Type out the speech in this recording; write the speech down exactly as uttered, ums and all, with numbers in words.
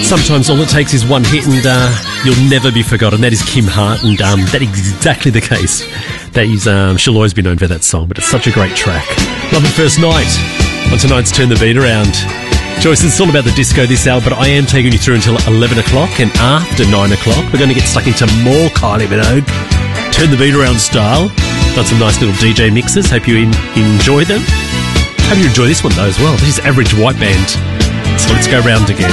Sometimes all it takes is one hit and uh, you'll never be forgotten. That is Kim Hart, and um, that is exactly the case. That is, um, she'll always be known for that song, but it's such a great track. Love at First Night on tonight's Turn the Beat Around. Joyce, it's all about the disco this hour, but I am taking you through until eleven o'clock, and after nine o'clock, we're going to get stuck into more Kylie Minogue, Turn the Beat Around style. Got some nice little D J mixes. Hope you in- enjoy them. Hope you enjoy this one, though, as well. This is Average White Band. So let's go round again.